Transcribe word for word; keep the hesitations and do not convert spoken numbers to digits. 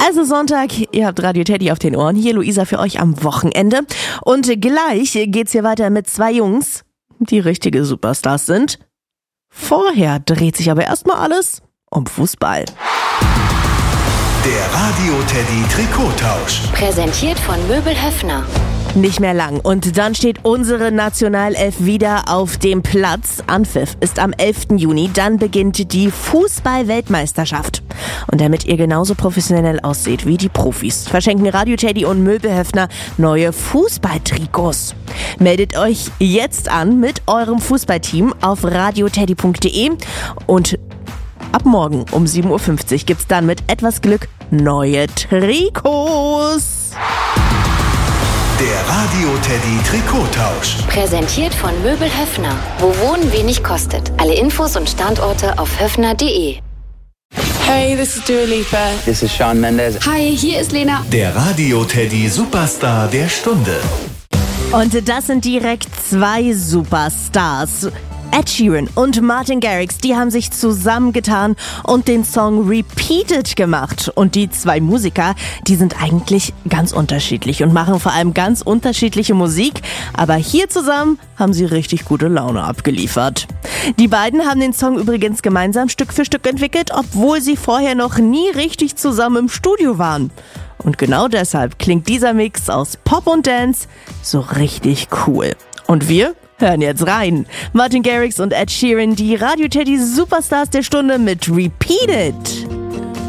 Also Sonntag, ihr habt Radio Teddy auf den Ohren. Hier Luisa für euch am Wochenende. Und gleich geht's hier weiter mit zwei Jungs, die richtige Superstars sind. Vorher dreht sich aber erstmal alles um Fußball. Der Radio Teddy Trikottausch. Präsentiert von Möbel Höffner. Nicht mehr lang und dann steht unsere Nationalelf wieder auf dem Platz. Anpfiff ist am elften Juni, dann beginnt die Fußball-Weltmeisterschaft. Und damit ihr genauso professionell ausseht wie die Profis, verschenken Radio Teddy und Möbel Höffner neue Fußballtrikots. Meldet euch jetzt an mit eurem Fußballteam auf radioteddy punkt de und ab morgen um sieben Uhr fünfzig gibt's dann mit etwas Glück neue Trikots. Der Radio Teddy Trikottausch. Präsentiert von Möbel Höffner. Wo Wohnen wenig kostet. Alle Infos und Standorte auf höffner punkt de. Hey, this is Dua Lipa. This is Shawn Mendes. Hi, hier ist Lena. Der Radio Teddy Superstar der Stunde. Und das sind direkt zwei Superstars. Ed Sheeran und Martin Garrix, die haben sich zusammengetan und den Song Repeated gemacht. Und die zwei Musiker, die sind eigentlich ganz unterschiedlich und machen vor allem ganz unterschiedliche Musik. Aber hier zusammen haben sie richtig gute Laune abgeliefert. Die beiden haben den Song übrigens gemeinsam Stück für Stück entwickelt, obwohl sie vorher noch nie richtig zusammen im Studio waren. Und genau deshalb klingt dieser Mix aus Pop und Dance so richtig cool. Und wir hören jetzt rein. Martin Garrix und Ed Sheeran, die Radio Teddy Superstars der Stunde mit Repeated.